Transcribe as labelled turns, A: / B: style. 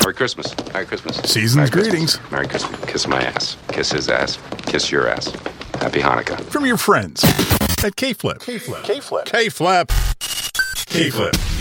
A: Merry Christmas. Merry Christmas.
B: Season's
A: Merry
B: greetings.
A: Christmas. Merry Christmas. Kiss my ass. Kiss his ass. Kiss your ass. Happy Hanukkah.
B: From your friends at K-Flip.
C: K-Flip.
B: K-Flip.